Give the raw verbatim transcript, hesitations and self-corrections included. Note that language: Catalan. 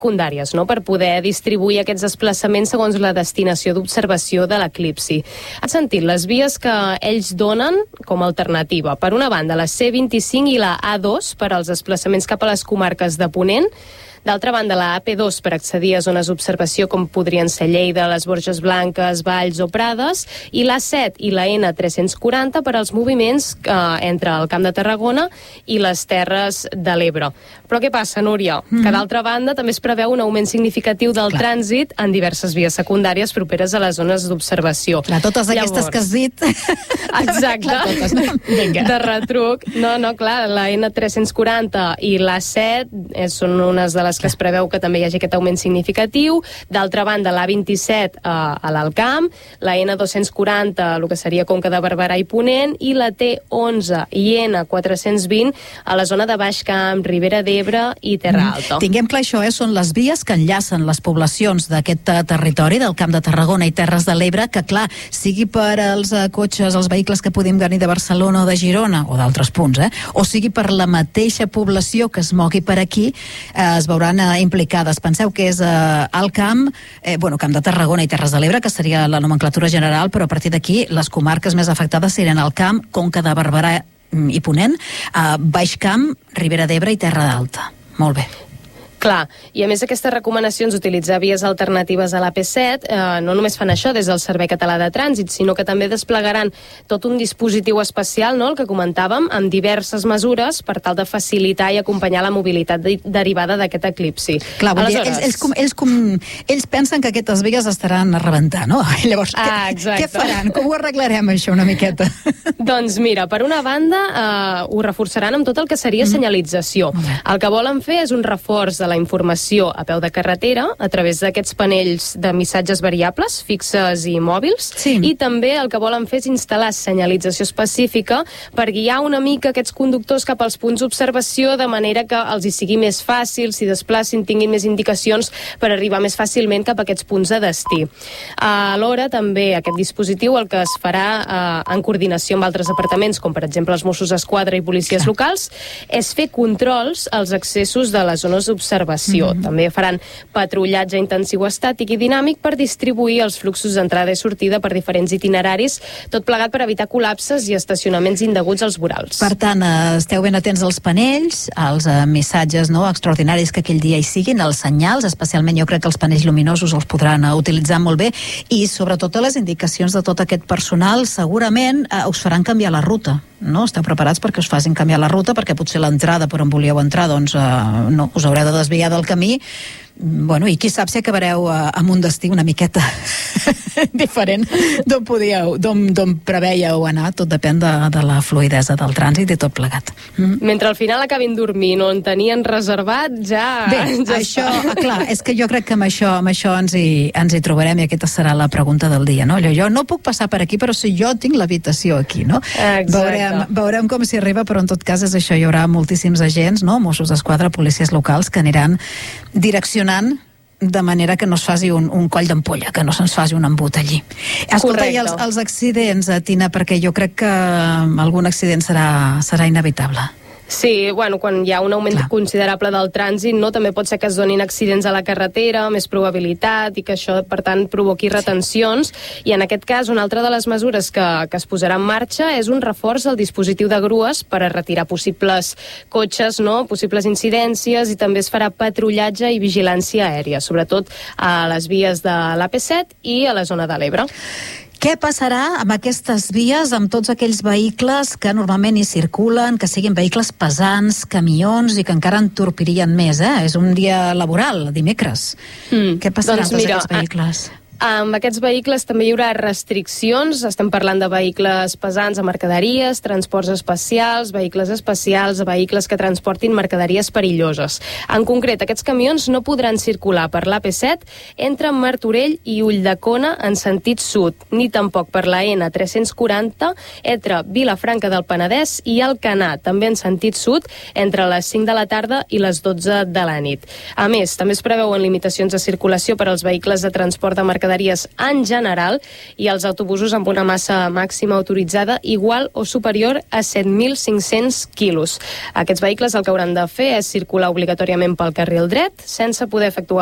secundàries, no?, per poder distribuir aquests desplaçaments segons la destinació d'observació de l'eclipsi. Has sentit les vies que ells donen com a alternativa? Per una banda, la C vint-i-cinc i la A dos per als desplaçaments cap a les comarques de Ponent. D'altra banda, la A P dos per accedir a zones d'observació com podrien ser Lleida, les Borges Blanques, Valls o Prades, i la set i la N tres-cents quaranta per als moviments eh, entre el Camp de Tarragona i les Terres de l'Ebre. Però què passa, Núria? Mm. Que d'altra banda també es preveu un augment significatiu del Clar. trànsit en diverses vies secundàries properes a les zones d'observació. Clar, totes aquestes Llavors, que has dit... Exacte. Clar, totes, no? Vinga. De retruc. No, no, clar, la N tres-cents quaranta i la set eh, són unes de les que es preveu que també hi hagi aquest augment significatiu. D'altra banda, l'A vint-i-set eh, a l'Alcamp, la N dos-cents quaranta, el que seria Conca de Barberà i Ponent, i la T onze i N quatre-cents vint a la zona de Baix Camp, Ribera d'Ebre i Terra Alta. Mm. Tinguem clar, això eh? són les vies que enllacen les poblacions d'aquest territori, del Camp de Tarragona i Terres de l'Ebre, que clar, sigui per als eh, cotxes, els vehicles que podem venir de Barcelona o de Girona, o d'altres punts, eh? o sigui per la mateixa població que es mogui per aquí, eh, es veuran eh, implicades. Penseu que és eh, el camp, eh, bueno, Camp de Tarragona i Terres de l'Ebre, que seria la nomenclatura general, però a partir d'aquí les comarques més afectades serien el Camp, Conca de Barberà i Ponent, eh, Baix Camp, Ribera d'Ebre i Terra d'Alta. Molt bé. Clar, i a més aquestes recomanacions d'utilitzar vies alternatives a l'A P set eh, no només fan això des del Servei Català de Trànsit, sinó que també desplegaran tot un dispositiu especial, no?, el que comentàvem, amb diverses mesures per tal de facilitar i acompanyar la mobilitat de derivada d'aquest eclipsi. Clar, vull Aleshores... dir, ells, ells, com, ells, com, ells pensen que aquestes vies estaran a rebentar, no? I llavors, ah, què, què faran? Com ho arreglarem, això, una miqueta? Doncs mira, per una banda, eh, ho reforçaran amb tot el que seria mm. senyalització. Mm. El que volen fer és un reforç de la informació a peu de carretera a través d'aquests panells de missatges variables, fixes i mòbils, sí. i també el que volen fer és instal·lar senyalització específica per guiar una mica aquests conductors cap als punts d'observació de manera que els hi sigui més fàcil, s'hi desplacin, tinguin més indicacions per arribar més fàcilment cap a aquests punts de destí. Alhora, també aquest dispositiu el que es farà eh, en coordinació amb altres departaments, com per exemple els Mossos d'Esquadra i policies Clar. locals, és fer controls als accessos de les zones d'observació. Mm-hmm. També faran patrullatge intensiu estàtic i dinàmic per distribuir els fluxos d'entrada i sortida per diferents itineraris, tot plegat per evitar col·lapses i estacionaments indeguts als vorals. Per tant, esteu ben atents als panells, als eh, missatges no, extraordinaris que aquell dia hi siguin, als senyals, especialment jo crec que els panells luminosos els podran uh, utilitzar molt bé, i sobretot a les indicacions de tot aquest personal segurament uh, us faran canviar la ruta. No? Esteu preparats perquè us facin canviar la ruta, perquè potser l'entrada per on volíeu entrar, doncs uh, no, us haureu de desviar del camí. Bueno, i qui sap si acabareu uh, amb un destí una miqueta diferent d'on podíeu, d'on preveieu anar. Tot depèn de, de la fluïdesa del trànsit i tot plegat. Mm. Mentre al final acabin dormint on tenien reservat, ja... Bé, ja això, està. clar, és que jo crec que amb això, amb això ens, hi, ens hi trobarem, i aquesta serà la pregunta del dia, no? Jo, jo no puc passar per aquí, però si jo tinc l'habitació aquí, no? Exacte. Veurem, veurem com s'hi arriba, però en tot cas és això, hi haurà moltíssims agents, no? Mossos d'Esquadra, policies locals, que aniran direccionant de manera que no es faci un, un coll d'ampolla, que no se'ns faci un embut allí. Escolta, i els, els accidents, Tina, perquè jo crec que algun accident serà, serà inevitable. Sí, bueno, quan hi ha un augment Clar. considerable del trànsit, no, també pot ser que es donin accidents a la carretera, més probabilitat, i que això, per tant, provoqui retencions. I en aquest cas, una altra de les mesures que, que es posarà en marxa és un reforç del dispositiu de grues per a retirar possibles cotxes, no, possibles incidències, i també es farà patrullatge i vigilància aèria, sobretot a les vies de l'A P set i a la zona de l'Ebre. Què passarà amb aquestes vies, amb tots aquells vehicles que normalment hi circulen, que siguin vehicles pesants, camions, i que encara entorpirien més, eh? És un dia laboral, dimecres. Mm, Què passarà doncs amb tots mira, aquests vehicles? Amb aquests vehicles també hi haurà restriccions. Estem parlant de vehicles pesants a mercaderies, transports especials, vehicles especials, vehicles que transportin mercaderies perilloses. En concret, aquests camions no podran circular per l'A P set entre Martorell i Ulldecona en sentit sud, ni tampoc per la N tres-cents quaranta entre Vilafranca del Penedès i Alcanar, també en sentit sud, entre les cinc de la tarda i les dotze de la nit. A més, també es preveuen limitacions de circulació per als vehicles de transport de mercaderies mercaderies en general i els autobusos amb una massa màxima autoritzada igual o superior a set mil cinc-cents quilos. Aquests vehicles el que hauran de fer és circular obligatòriament pel carril dret sense poder efectuar